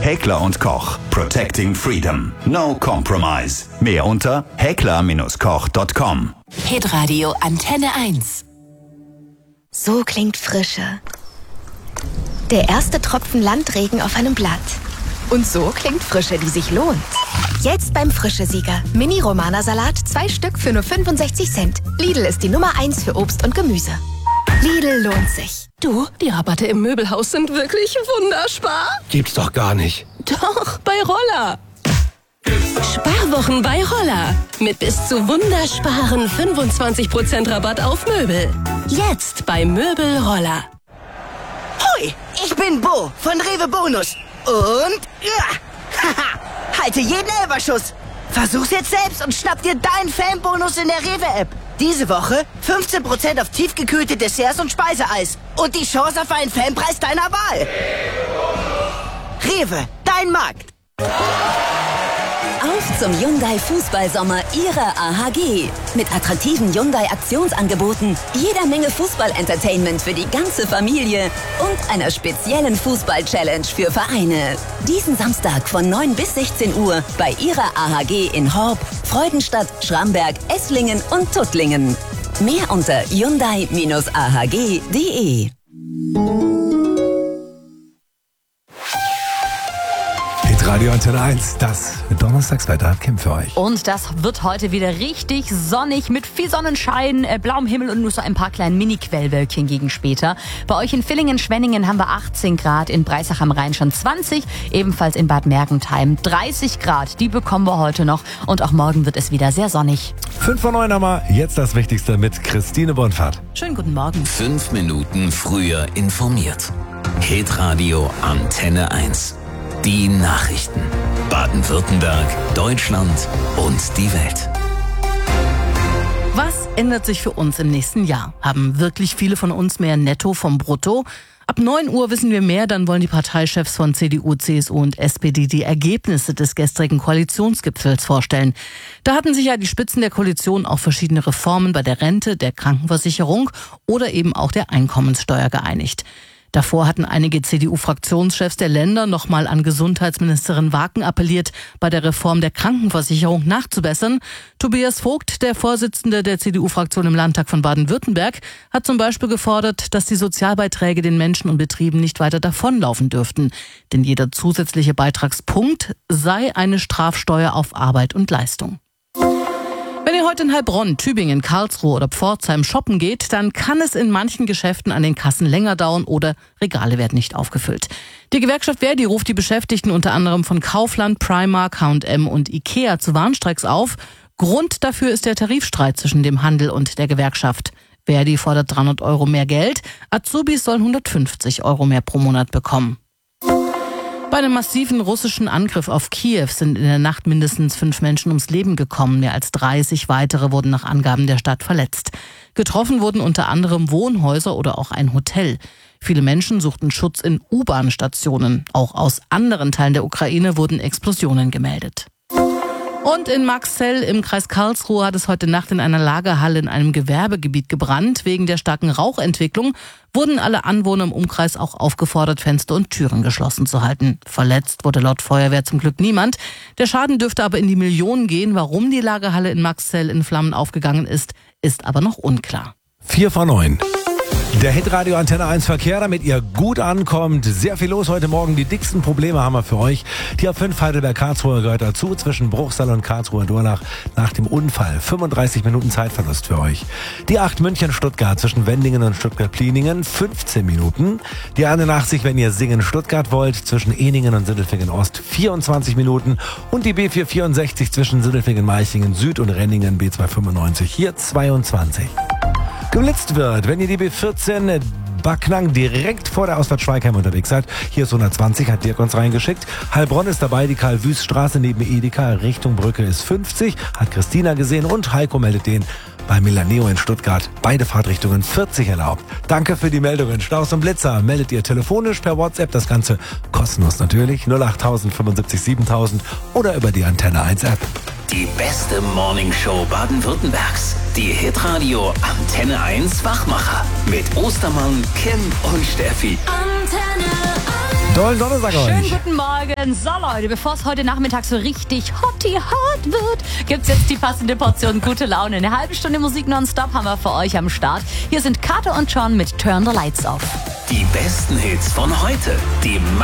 Heckler & Koch. Protecting Freedom. No compromise. Mehr unter heckler-koch.com. Hitradio Antenne 1. So klingt Frische. Der erste Tropfen Landregen auf einem Blatt. Und so klingt Frische, die sich lohnt. Jetzt beim Frische-Sieger. Mini-Romana-Salat, 2 Stück für nur 65 Cent. Lidl ist die Nummer 1 für Obst und Gemüse. Lidl lohnt sich. Du, die Rabatte im Möbelhaus sind wirklich wunderspar. Gibt's doch gar nicht. Doch, bei Roller. Sparwochen bei Roller. Mit bis zu wundersparen 25% Rabatt auf Möbel. Jetzt bei Möbel Roller. Hoi, ich bin Bo von Rewe Bonus. Und halte jeden Elberschuss. Versuch's jetzt selbst und schnapp dir deinen Fanbonus in der Rewe-App. Diese Woche 15% auf tiefgekühlte Desserts und Speiseeis. Und die Chance auf einen Fanpreis deiner Wahl. Rewe, dein Markt. Auf zum Hyundai Fußballsommer Ihrer AHG. Mit attraktiven Hyundai Aktionsangeboten, jeder Menge Fußball-Entertainment für die ganze Familie und einer speziellen Fußball-Challenge für Vereine. Diesen Samstag von 9 bis 16 Uhr bei Ihrer AHG in Horb, Freudenstadt, Schramberg, Esslingen und Tuttlingen. Mehr unter hyundai-ahg.de. Radio Antenne 1, das Donnerstagswetter hat Kim für euch. Und das wird heute wieder richtig sonnig mit viel Sonnenschein, blauem Himmel und nur so ein paar kleinen Mini-Quellwölkchen gegen später. Bei euch in Villingen-Schwenningen haben wir 18 Grad, in Breisach am Rhein schon 20, ebenfalls in Bad Mergentheim 30 Grad. Die bekommen wir heute noch und auch morgen wird es wieder sehr sonnig. 5 vor 9 haben wir jetzt das Wichtigste mit Christine Bonfahrt. Schönen guten Morgen. 5 Minuten früher informiert. Hitradio Antenne 1. Die Nachrichten. Baden-Württemberg, Deutschland und die Welt. Was ändert sich für uns im nächsten Jahr? Haben wirklich viele von uns mehr Netto vom Brutto? Ab 9 Uhr wissen wir mehr, dann wollen die Parteichefs von CDU, CSU und SPD die Ergebnisse des gestrigen Koalitionsgipfels vorstellen. Da hatten sich ja die Spitzen der Koalition auf verschiedene Reformen bei der Rente, der Krankenversicherung oder eben auch der Einkommenssteuer geeinigt. Davor hatten einige CDU-Fraktionschefs der Länder nochmal an Gesundheitsministerin Waken appelliert, bei der Reform der Krankenversicherung nachzubessern. Tobias Vogt, der Vorsitzende der CDU-Fraktion im Landtag von Baden-Württemberg, hat zum Beispiel gefordert, dass die Sozialbeiträge den Menschen und Betrieben nicht weiter davonlaufen dürften. Denn jeder zusätzliche Beitragspunkt sei eine Strafsteuer auf Arbeit und Leistung. Wenn ihr heute in Heilbronn, Tübingen, Karlsruhe oder Pforzheim shoppen geht, dann kann es in manchen Geschäften an den Kassen länger dauern oder Regale werden nicht aufgefüllt. Die Gewerkschaft Verdi ruft die Beschäftigten unter anderem von Kaufland, Primark, H&M und Ikea zu Warnstreiks auf. Grund dafür ist der Tarifstreit zwischen dem Handel und der Gewerkschaft. Verdi fordert 300 € mehr Geld, Azubis sollen 150 € mehr pro Monat bekommen. Bei einem massiven russischen Angriff auf Kiew sind in der Nacht mindestens 5 Menschen ums Leben gekommen. Mehr als 30 weitere wurden nach Angaben der Stadt verletzt. Getroffen wurden unter anderem Wohnhäuser oder auch ein Hotel. Viele Menschen suchten Schutz in U-Bahn-Stationen. Auch aus anderen Teilen der Ukraine wurden Explosionen gemeldet. Und in Marxzell im Kreis Karlsruhe hat es heute Nacht in einer Lagerhalle in einem Gewerbegebiet gebrannt. Wegen der starken Rauchentwicklung wurden alle Anwohner im Umkreis auch aufgefordert, Fenster und Türen geschlossen zu halten. Verletzt wurde laut Feuerwehr zum Glück niemand. Der Schaden dürfte aber in die Millionen gehen. Warum die Lagerhalle in Marxzell in Flammen aufgegangen ist aber noch unklar. 4 vor 9. Der Hitradio Antenne 1 Verkehr, damit ihr gut ankommt. Sehr viel los heute Morgen. Die dicksten Probleme haben wir für euch. Die A5 Heidelberg-Karlsruhe gehört dazu, zwischen Bruchsal und Karlsruhe-Dornach nach dem Unfall. 35 Minuten Zeitverlust für euch. Die 8 München-Stuttgart zwischen Wendingen und Stuttgart-Pliningen, 15 Minuten. Die 81, wenn ihr Singen-Stuttgart wollt, zwischen Ehningen und Sindelfingen-Ost, 24 Minuten. Und die B464 zwischen Sindelfingen-Meichingen Süd und Renningen, B295, hier 22. Geblitzt wird, wenn ihr die B14 Backnang direkt vor der Ausfahrt Schweigheim unterwegs seid. Hier ist 120, hat Dirk uns reingeschickt. Heilbronn ist dabei, die Karl-Wüst-Straße neben Edeka, Richtung Brücke ist 50, hat Christina gesehen und Heiko meldet den bei Milaneo in Stuttgart. Beide Fahrtrichtungen 40 erlaubt. Danke für die Meldungen. Staus und Blitzer meldet ihr telefonisch per WhatsApp, das Ganze kostenlos natürlich, 08000 75 7000 oder über die Antenne 1 App. Die beste Morningshow Baden-Württembergs. Die Hitradio Antenne 1 Wachmacher. Mit Ostermann, Kim und Steffi. Antenne 1. Tollen Donnerstag Schönen euch. guten Morgen. So Leute, bevor es heute Nachmittag so richtig hot wird, gibt's jetzt die passende Portion gute Laune. Eine halbe Stunde Musik nonstop haben wir für euch am Start. Hier sind Carter und John mit Turn the Lights Off. Die besten Hits von heute. Die